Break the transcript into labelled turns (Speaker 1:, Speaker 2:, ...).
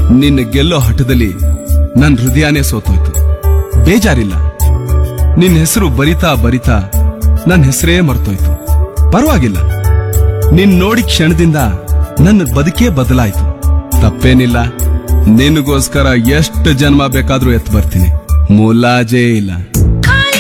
Speaker 1: ನಿನ್ನ ಗೆಲ್ಲೋ ಹಠದಲ್ಲಿ ನನ್ನ ಹೃದಯನೇ ಸೋತೋಯ್ತು. ಬೇಜಾರಿಲ್ಲ, ನಿನ್ನ ಹೆಸರು ಬರಿತಾ ಬರಿತಾ ನನ್ನ ಹೆಸರೇ ಮರ್ತೋಯ್ತು. ಪರವಾಗಿಲ್ಲ, ನಿನ್ ನೋಡಿ ಕ್ಷಣದಿಂದ ನನ್ನ ಬದುಕೇ ಬದಲಾಯ್ತು. ತಪ್ಪೇನಿಲ್ಲ, ನಿನಗೋಸ್ಕರ ಎಷ್ಟು ಜನ್ಮ ಬೇಕಾದ್ರೂ ಎತ್ತು ಬರ್ತೀನಿ, ಮುಲಾಜೇ ಇಲ್ಲ.